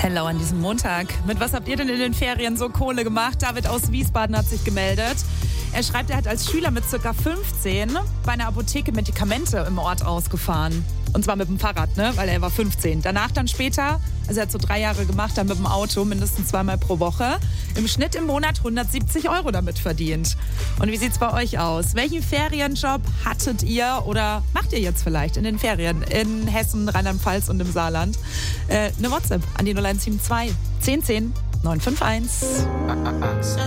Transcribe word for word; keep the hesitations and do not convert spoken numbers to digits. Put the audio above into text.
Hello an diesem Montag. Mit was habt ihr denn in den Ferien so Kohle gemacht? David aus Wiesbaden hat sich gemeldet. Er schreibt, er hat als Schüler mit ca. fünfzehn bei einer Apotheke Medikamente im Ort ausgefahren. Und zwar mit dem Fahrrad, ne? Weil er war fünfzehn. Danach dann später, also er hat so drei Jahre gemacht, dann mit dem Auto, mindestens zweimal pro Woche. Im Schnitt im Monat hundertsiebzig Euro damit verdient. Und wie sieht's bei euch aus? Welchen Ferienjob hattet ihr oder macht ihr jetzt vielleicht in den Ferien in Hessen, Rheinland-Pfalz und im Saarland? Äh, eine WhatsApp an die null eins sieben zwei zehn zehn neun fünf eins.